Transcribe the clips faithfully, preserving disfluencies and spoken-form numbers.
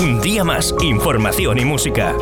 Un día más, información y música.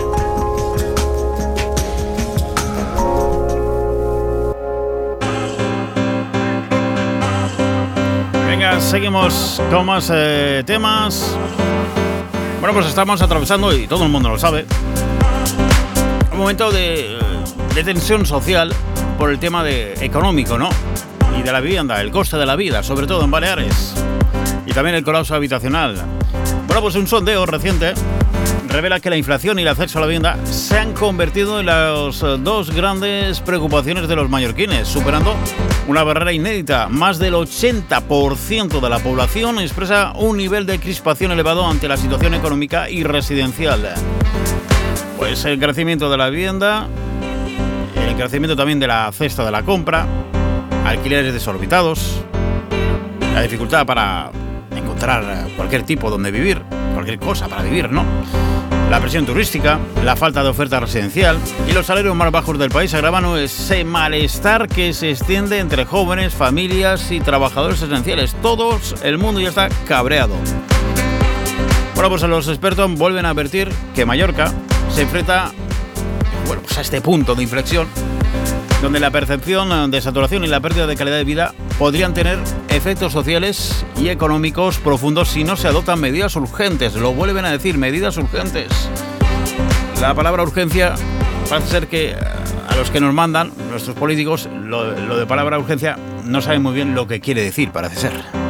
Venga, seguimos con más eh, temas. Bueno, pues estamos atravesando, y todo el mundo lo sabe, un momento de, de tensión social por el tema de, económico, ¿no? Y de la vivienda, el coste de la vida, sobre todo en Baleares. Y también el colapso habitacional. Bueno, pues un sondeo reciente revela que la inflación y el acceso a la vivienda se han convertido en las dos grandes preocupaciones de los mallorquines, superando una barrera inédita. Más del ochenta por ciento de la población expresa un nivel de crispación elevado ante la situación económica y residencial. Pues el crecimiento de la vivienda, el crecimiento también de la cesta de la compra, alquileres desorbitados, la dificultad para encontrar cualquier tipo donde vivir, cualquier cosa para vivir, ¿no? La presión turística, la falta de oferta residencial y los salarios más bajos del país agravan ese malestar que se extiende entre jóvenes, familias y trabajadores esenciales. Todo el mundo ya está cabreado. Bueno, pues los expertos vuelven a advertir que Mallorca se enfrenta, bueno, pues a este punto de inflexión donde la percepción de saturación y la pérdida de calidad de vida podrían tener efectos sociales y económicos profundos si no se adoptan medidas urgentes. Lo vuelven a decir, medidas urgentes. La palabra urgencia parece ser que a los que nos mandan, nuestros políticos, lo, lo de palabra urgencia no saben muy bien lo que quiere decir, parece ser.